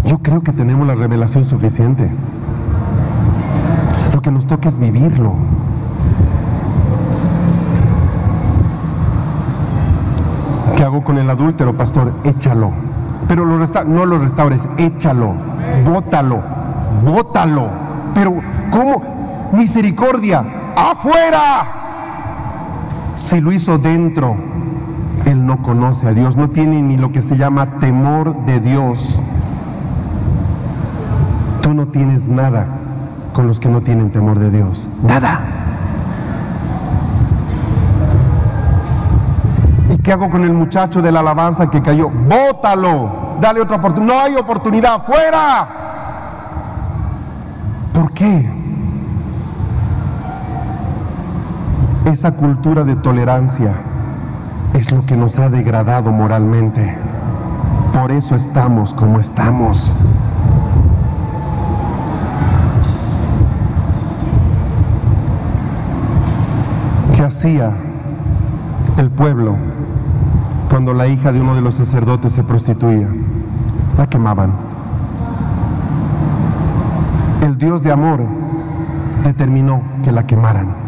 Yo creo que tenemos la revelación suficiente. Lo que nos toca es vivirlo. ¿Qué hago con el adúltero, pastor? Échalo. Pero no lo restaures, échalo, bótalo, bótalo. Pero, ¿cómo? Misericordia, afuera. Si lo hizo dentro, él no conoce a Dios, no tiene ni lo que se llama temor de Dios. Tú no tienes nada con los que no tienen temor de Dios, nada. ¿Y qué hago con el muchacho de la alabanza que cayó? Bótalo, dale otra oportunidad. No hay oportunidad, fuera. ¿Por qué? Esa cultura de tolerancia es lo que nos ha degradado moralmente. Por eso estamos como estamos. ¿Qué hacía el pueblo cuando la hija de uno de los sacerdotes se prostituía? La quemaban. El Dios de amor determinó que la quemaran.